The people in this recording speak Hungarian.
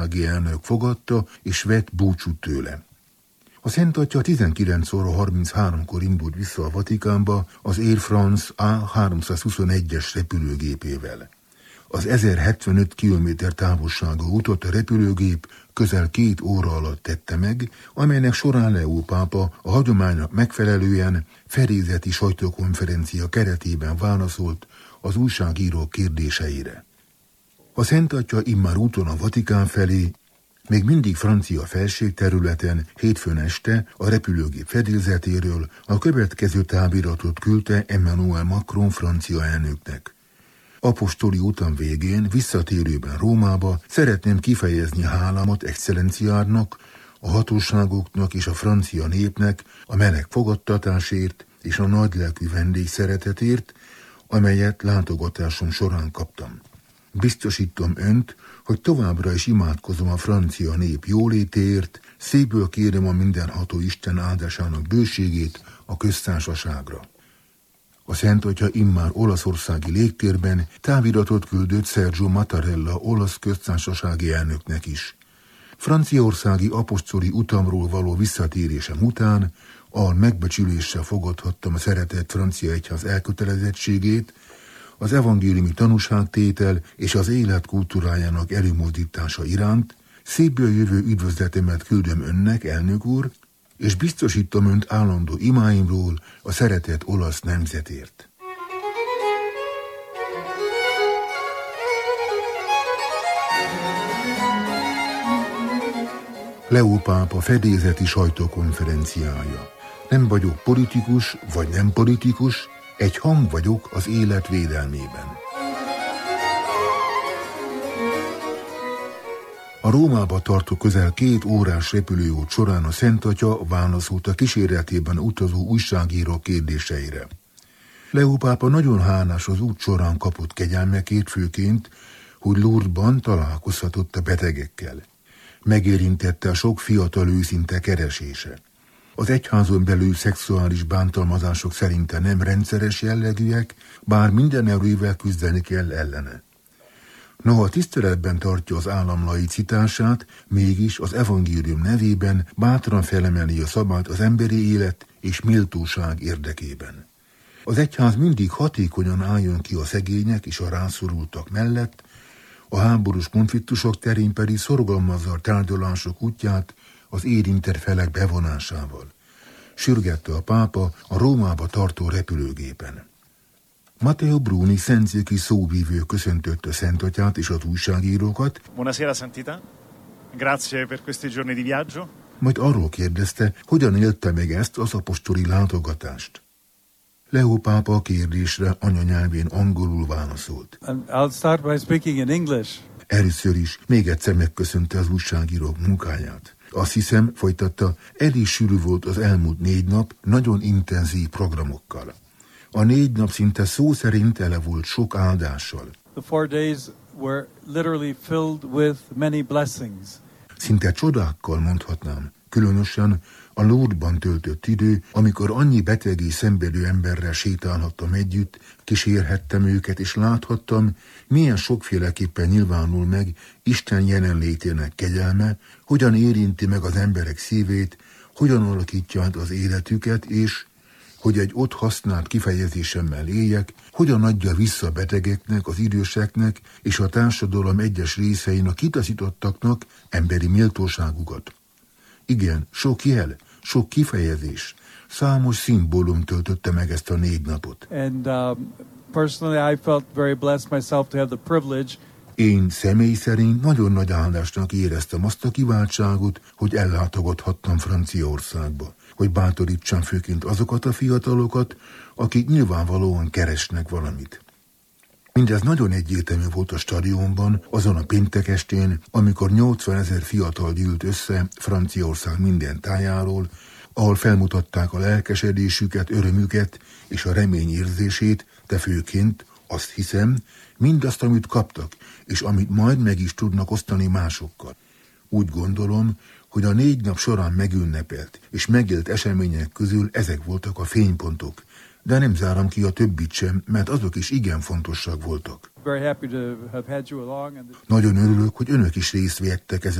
országi elnök fogadta és vett búcsút tőle. A Szent Atya 19 óra 33-kor indult vissza a Vatikánba az Air France A321-es repülőgépével. Az 1075 km távolságú utat a repülőgép közel 2 óra alatt tette meg, amelynek során Leó pápa a hagyománynak megfelelően fedélzeti sajtókonferencia keretében válaszolt az újságírók kérdéseire. A Szent Atya immár úton a Vatikán felé, még mindig francia felségterületen hétfőn este a repülőgép fedélzetéről a következő táviratot küldte Emmanuel Macron francia elnöknek. Apostoli utam végén, visszatérőben Rómába szeretném kifejezni hálámat excellenciárnak, a hatóságoknak és a francia népnek a meleg fogadtatásért és a nagylelkű vendégszeretetért, amelyet látogatásom során kaptam. Biztosítom önt, hogy továbbra is imádkozom a francia nép jólétéért, szívből kérem a mindenható Isten áldásának bőségét a köztársaságra. A Szent Atya immár olaszországi légtérben táviratot küldött Sergio Mattarella olasz köztársasági elnöknek is. Franciaországi apostoli utamról való visszatérésem után, ahol megbecsüléssel fogadhattam a szeretett francia egyház elkötelezettségét, az evangéliumi tanúságtétel és az élet kultúrájának előmozdítása iránt, szívből jövő üdvözletemet küldöm önnek, elnök úr, és biztosítom önt állandó imáimról a szeretett olasz nemzetért. Leó pápa fedélzeti sajtókonferenciája. Nem vagyok politikus, vagy nem politikus, egy hang vagyok az élet védelmében. A Rómába tartó közel 2 órás repülőút során a Szent Atya válaszolt a kíséretében utazó újságírók kérdéseire. Leó pápa nagyon hálás az út során kapott kegyelmekért, főként, hogy Lourdesban találkozhatott a betegekkel. Megérintette a sok fiatal őszinte keresése. Az egyházon belül szexuális bántalmazások szerinte nem rendszeres jellegűek, bár minden erővel küzdeni kell ellene. Noha tiszteletben tartja az állam laicitását, mégis az evangélium nevében bátran felemeli a szabályt az emberi élet és méltóság érdekében. Az egyház mindig hatékonyan álljon ki a szegények és a rászorultak mellett, a háborús konfliktusok terén pedig szorgalmazza a tárgyalások útját az érintett felek bevonásával. Sürgette a pápa a Rómába tartó repülőgépen. Matteo Bruni szentszéki szóvívő köszöntötte Szent Atyát és az újságírókat. Buonasera, Santità. Grazie per questi giorni di viaggio. Majd arról kérdezte, hogyan élte meg ezt az apostoli látogatást. Leó pápa a kérdésre anyanyelvén angolul válaszolt. I'll start by speaking in English. Először is még egyszer megköszönte az újságírók munkáját. Azt hiszem, folytatta, elég sűrű volt az elmúlt 4 nap nagyon intenzív programokkal. A 4 nap szinte szó szerint tele volt sok áldással. The 4 days were literally filled with many blessings. Szinte csodákkal mondhatnám, különösen a Lourdesban töltött idő, amikor annyi beteg és szenvedő emberrel sétálhattam együtt, kísérhettem őket, és láthattam, milyen sokféleképpen nyilvánul meg Isten jelenlétének kegyelme, hogyan érinti meg az emberek szívét, hogyan alakítja át az életüket, és hogy egy ott használt kifejezésemmel éljek, hogyan adja vissza a betegeknek, az időseknek és a társadalom egyes részein a kitaszítottaknak emberi méltóságukat. Igen, sok jel, sok kifejezés, számos szimbólum töltötte meg ezt a 4 napot. And personally I felt very blessed myself to have the privilege. Én személy szerint nagyon nagy áldásnak éreztem azt a kiváltságot, hogy ellátogathattam Franciaországba, hogy bátorítsam főként azokat a fiatalokat, akik nyilvánvalóan keresnek valamit. Mindez nagyon egyértelmű volt a stadionban, azon a péntek estén, amikor 80 000 fiatal gyűlt össze Franciaország minden tájáról, ahol felmutatták a lelkesedésüket, örömüket és a remény érzését, de főként, azt hiszem, mindazt, amit kaptak, és amit majd meg is tudnak osztani másokkal. Úgy gondolom, hogy a 4 nap során megünnepelt és megélt események közül ezek voltak a fénypontok, de nem zárom ki a többit sem, mert azok is igen fontosak voltak. Very happy to have had you along. Nagyon örülök, hogy önök is részt vettek ezen